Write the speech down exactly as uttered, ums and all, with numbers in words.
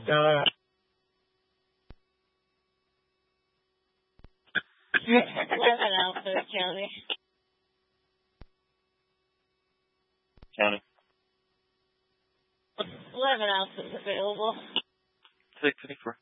Uh, Eleven Alpha County. County. Eleven Alpha is available. six fifty-four.